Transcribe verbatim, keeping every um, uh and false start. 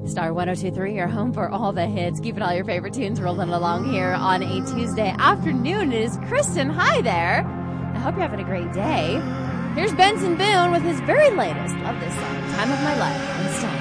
Star one oh two point three, your home for all the hits. Keeping all your favorite tunes rolling along here on a Tuesday afternoon. It is Kristen. Hi there. I hope you're having a great day. Here's Benson Boone with his very latest. Love this song, Time of My Life on Star.